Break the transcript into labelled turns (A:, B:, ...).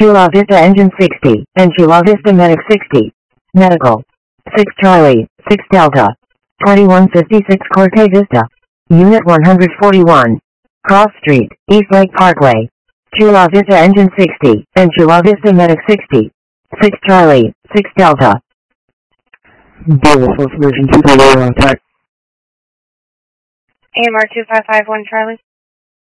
A: Chula Vista Engine 60, and Chula Vista Medic 60. Medical. 6 Charlie, 6 Delta. 2156 Corte Vista. Unit 141. Cross Street, East Lake Parkway. Chula Vista Engine 60, and Chula Vista Medic 60. 6 Charlie, 6 Delta.
B: Beowulf Information 2.0 on attack.
C: AMR 2551 Charlie.